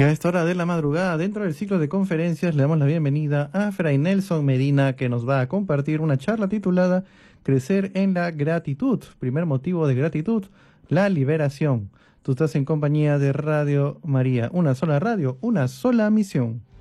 Y a esta hora de la madrugada, dentro del ciclo de conferencias, le damos la bienvenida a Fray Nelson Medina, que nos va a compartir una charla titulada Crecer en la gratitud. Primer motivo de gratitud, la liberación. Tú estás en compañía de Radio María, una sola radio, una sola misión.